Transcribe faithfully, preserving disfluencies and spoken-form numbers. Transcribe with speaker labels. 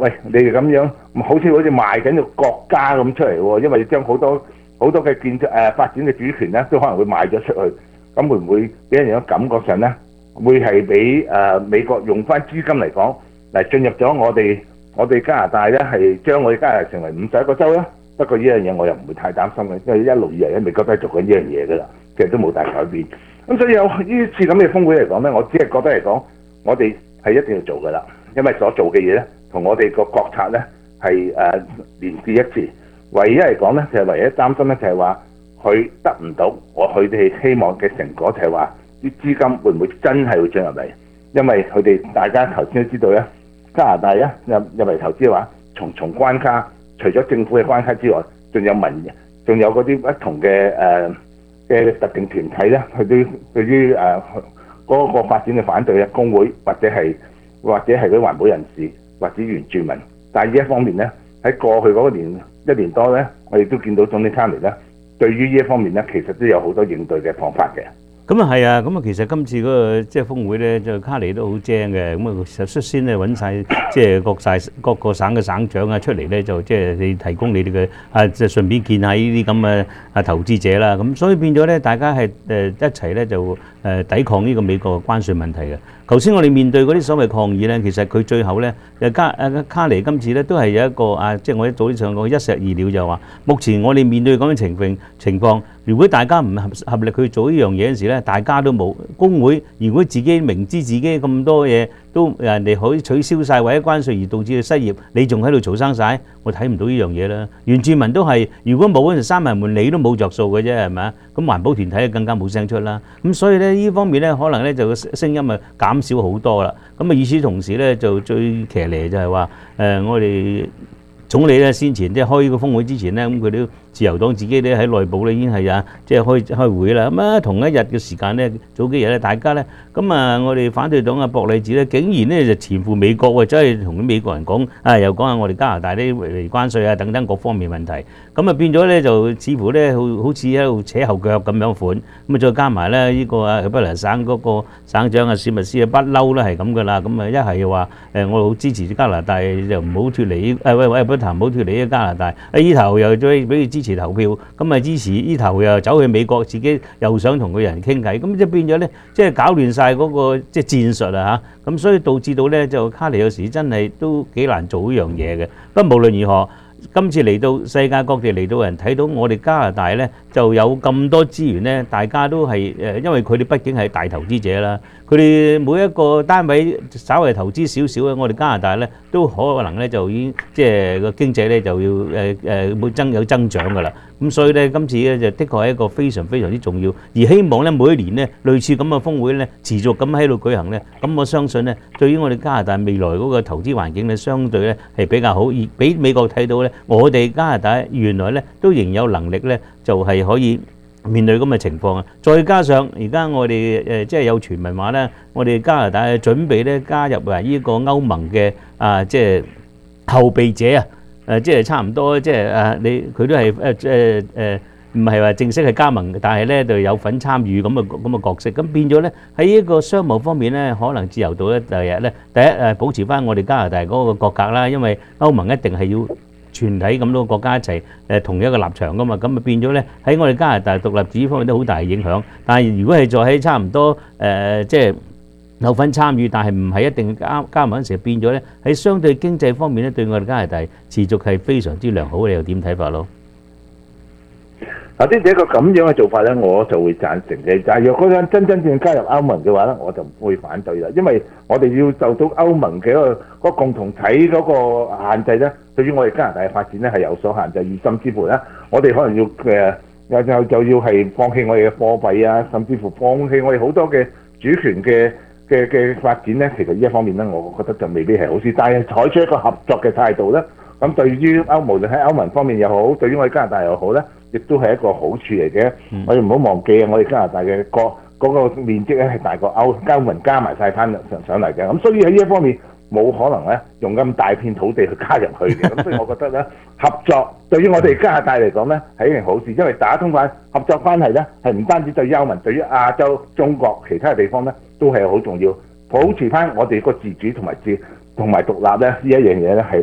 Speaker 1: 喂，你哋咁樣好似好似賣緊個國家咁出嚟喎，因為將好多好多嘅建設誒、呃、發展嘅主權咧，都可能會賣咗出去，咁會唔會俾人有感覺上咧，會係俾誒美國用翻資金嚟講嚟進入咗我哋我哋加拿大咧，係將我哋加拿大成為五十一個州啦？不過呢樣嘢我又唔會太擔心嘅，因為一路以嚟喺美國都係做緊呢樣嘢㗎啦，其實都冇大改變。咁所以有呢次咁嘅峰會嚟講咧，我只係覺得嚟講，我哋係一定要做㗎啦，因為所做嘅嘢咧，同我哋個國策咧係誒連結一致。唯一嚟講咧，就係、是、唯一擔心咧，就係話佢得唔到我佢哋希望嘅成果，就係話啲資金會唔會真係會進入嚟？因為佢哋大家頭先都知道咧，加拿大咧入入嚟投資嘅話，重重關卡，除咗政府嘅關卡之外，仲有民，仲有嗰啲不同嘅誒嘅特定團體咧，佢對對於誒嗰個發展嘅反對嘅工會，或者係或者係嗰啲環保人士或者原住民。但係呢一方面咧，喺過去嗰年一年多咧，我哋都見到總理卡尼咧，對於呢一方面咧，其實都有好多應對嘅方法嘅。
Speaker 2: 咁啊係啊，咁啊其實今次嗰個即係峰會咧，就卡尼都好精嘅，咁啊實率先咧揾曬即係各曬各個省嘅省長啊出嚟咧，就即係你提供你哋嘅啊，即係順便見下呢啲咁嘅啊投資者啦。咁所以變咗咧，大家係誒一齊咧就誒抵抗呢個美國嘅關稅問題嘅。頭先我哋面對嗰啲所謂抗議咧，其實佢最後咧，誒加誒卡尼今次咧都係有一個啊，即係我一早啲上講一石二鳥就話，目前我哋面對咁嘅情況情況，如果大家唔合合力去做呢樣嘢嗰時咧，大家都冇工會，如果自己明知自己咁多嘢都人哋可以取消曬或者關稅而導致佢失業，你仲喺度嘈生曬，我睇唔到呢樣嘢啦。原住民都係，如果冇嗰陣閂埋門，你都冇着數嘅啫，係咪啊？咁環保團體更加冇聲出啦。咁所以咧呢方面咧，可能咧就個聲音啊減少好多啦。咁啊，與此同時咧，就最騎呢就係話誒，我哋總理咧先前即係開呢個峰會之前咧，咁佢都自由黨自己咧喺內部咧已經係啊，即係開開會啦。咁啊，同一日嘅時間咧，早幾日咧，大家咧咁啊，我哋反對黨啊博利治咧，竟然咧就前赴美國喎，走去同啲美國人講啊，又講下我哋加拿大啲離關稅啊等等各方面問題。咁啊變咗咧就似乎咧好好似喺度扯後腳咁樣款。咁啊再加埋咧呢個啊不列省嗰個省長啊史密斯啊不嬲都係咁噶啦。咁啊一係話誒我好支持加拿大就唔好脫離誒喂喂不談唔好脫離加拿大。啊依頭又再俾佢支持投票，咁啊支持依頭又走去美國，自己又想同佢人傾偈，咁即係變咗咧，即係搞亂晒嗰個即係戰術啊嚇，咁所以導致到咧就卡尼有時真係都幾難做呢樣嘢嘅。不過無論如何，今次嚟到世界各地嚟到人睇到我哋加拿大咧就有咁多資源咧，大家都係誒，因為佢哋畢竟係大投資者啦，佢哋每一個單位稍為投資少少咧，我哋加拿大咧都可能咧就已經即係個經濟咧就要誒誒會增有增長㗎啦。咁所以咧今次咧就的確係一個非常非常之重要，而希望咧每一年咧類似咁嘅峰會咧持續咁喺度舉行咧，咁我相信咧對於我哋加拿大未來嗰個投資環境咧相對咧係比較好，而俾美國睇到咧我哋加拿大原來咧都仍有能力咧就係可以面對咁嘅情況啊！再加上而家我哋誒即係有傳聞話咧，我哋加拿大準備咧加入啊呢個歐盟嘅啊即係後備者啊！誒即係差唔多，即係誒你佢都係誒誒誒，唔係話正式係加盟，但係咧就有份參與咁嘅咁嘅角色。咁變咗咧喺呢個商務方面咧，可能自由度咧第日咧第一誒保持翻我哋加拿大嗰個國格啦，因為歐盟一定係要全體咁多個國家一齊誒同一個立場噶嘛，咁啊變咗咧喺我哋加拿大獨立自主方面都好大影響。但係如果係再喺差唔多誒即係有份參與，但係唔係一定加加盟嗰陣時變咗咧，喺相對經濟方面咧，對我哋加拿大持續係非常之良好。你又點睇法咯？
Speaker 1: 嗱，呢一個咁樣嘅做法咧，我就會贊成嘅。但係若果真真正加入歐盟嘅話咧，我就唔會反對啦。因為我哋要受到歐盟嘅嗰個嗰個共同體嗰個限制咧，對於我哋加拿大嘅發展咧係有所限制，而甚至乎咧，我哋可能要誒又就就要係放棄我哋嘅貨幣啊，甚至乎放棄我哋好多嘅主權嘅。嘅嘅發展咧，其實呢一方面咧，我覺得就未必係好事。但係採取一個合作嘅態度咧，咁對於歐無論喺歐盟方面又好，對於我哋加拿大又好咧，亦都係一個好處嚟嘅。嗯、我哋唔好忘記啊，我哋加拿大嘅國嗰個面積咧係大過歐歐盟加埋晒翻上上嚟嘅。咁所以喺呢一方面冇可能咧用咁大片土地去加入去嘅。咁所以我覺得咧合作對於我哋加拿大嚟講咧係一件好事，因為打通翻合作關係咧係唔單止對歐盟，對於亞洲、中國其他嘅地方咧。都係好重要，保持翻我哋個自主同埋自同埋獨立咧，呢一樣嘢咧係。